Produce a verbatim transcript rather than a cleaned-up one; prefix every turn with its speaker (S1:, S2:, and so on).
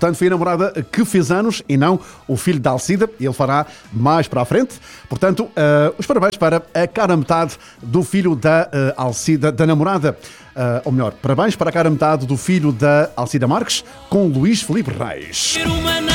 S1: Portanto, foi a namorada que fez anos e não o filho da Alcida. Ele fará mais para a frente. Portanto, uh, os parabéns para a cara metade do filho da uh, Alcida, da namorada. Uh, ou melhor, parabéns para a cara metade do filho da Alcida Marques com Luís Filipe Reis.